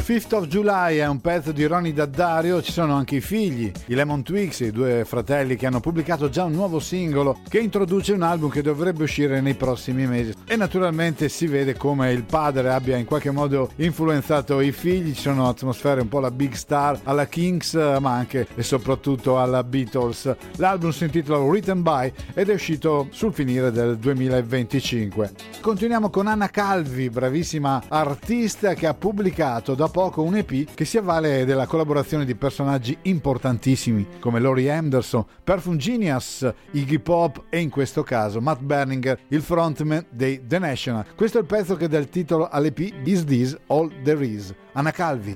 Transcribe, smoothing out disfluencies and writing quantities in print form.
Fifth of July è un pezzo di Ronnie Daddario, ci sono anche i figli, i Lemon Twigs, i due fratelli che hanno pubblicato già un nuovo singolo che introduce un album che dovrebbe uscire nei prossimi mesi e naturalmente si vede come il padre abbia in qualche modo influenzato i figli, ci sono atmosfere un po' alla Big Star, alla Kings ma anche e soprattutto alla Beatles. L'album si intitola Written By ed è uscito sul finire del 2025. Continuiamo con Anna Calvi, bravissima artista che ha pubblicato da poco un EP che si avvale della collaborazione di personaggi importantissimi come Laurie Anderson, Perfume Genius, Iggy Pop e in questo caso Matt Berninger, il frontman dei The National. Questo è il pezzo che dà il titolo all'EP Is This All There Is? Anna Calvi.